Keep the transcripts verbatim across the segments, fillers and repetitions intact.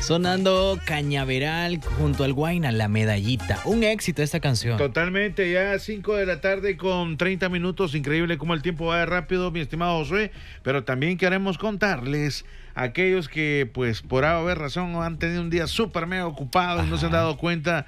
Sonando Cañaveral junto al Guayna, La Medallita. Un éxito esta canción. Totalmente, ya cinco de la tarde con treinta minutos. Increíble cómo el tiempo va rápido, mi estimado Josué. Pero también queremos contarles a aquellos que, pues, por haber razón, han tenido un día súper mega ocupado. Ajá. Y no se han dado cuenta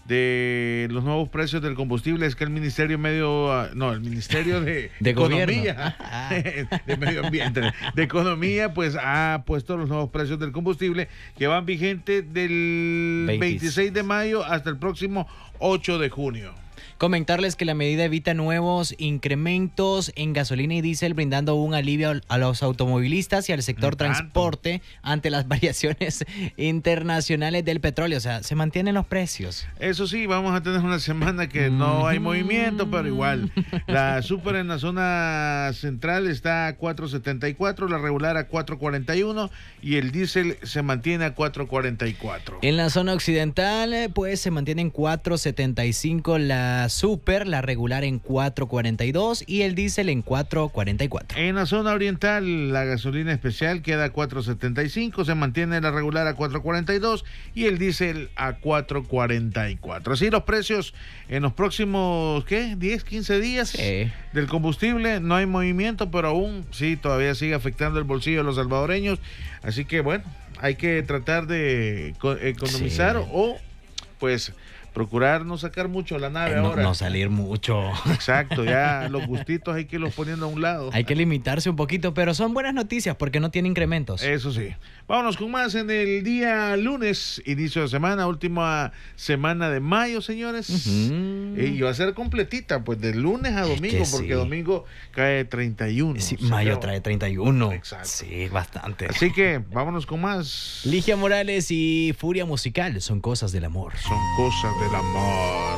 de los nuevos precios del combustible. Es que el Ministerio Medio, no, el Ministerio de, de Economía, de Medio Ambiente, de Economía, pues ha puesto los nuevos precios del combustible que van vigentes del veintiséis de mayo hasta el próximo ocho de junio. Comentarles que la medida evita nuevos incrementos en gasolina y diésel, brindando un alivio a los automovilistas y al sector transporte ante las variaciones internacionales del petróleo. O sea, se mantienen los precios. Eso sí, vamos a tener una semana que no hay movimiento, pero igual. La super en la zona central está a cuatro setenta y cuatro, la regular a cuatro cuarenta y uno y el diésel se mantiene a cuatro cuarenta y cuatro. En la zona occidental, pues se mantiene en cuatro setenta y cinco la super, la regular en cuatro cuarenta y dos y el diésel en cuatro cuarenta y cuatro. En la zona oriental, la gasolina especial queda a cuatro setenta y cinco, se mantiene la regular a cuatro cuarenta y dos y el diésel a cuatro cuarenta y cuatro. Así los precios en los próximos, ¿qué? diez, quince días sí. Del combustible. No hay movimiento, pero aún sí, todavía sigue afectando el bolsillo de los salvadoreños. Así que bueno, hay que tratar de economizar sí. o pues procurar no sacar mucho la nave eh, no, ahora. No salir mucho. Exacto, ya los gustitos hay que irlos poniendo a un lado. Hay que limitarse un poquito, pero son buenas noticias porque no tiene incrementos. Eso sí. Vámonos con más en el día lunes, inicio de semana, última semana de mayo, señores. Uh-huh. Y va a ser completita, pues de lunes a domingo, porque sí. domingo cae treinta y uno. Sí, mayo creo. Trae treinta y uno. Exacto. Sí, bastante. Así que vámonos con más. Ligia Morales y Furia Musical son cosas del amor. Son cosas del amor.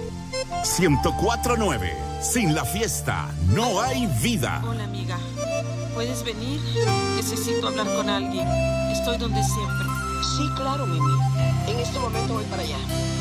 ciento cuatro punto nueve. Sin la fiesta no hay vida. Hola, amiga. ¿Puedes venir? Necesito hablar con alguien. Estoy donde siempre. Sí, claro, Mimi. En este momento voy para allá.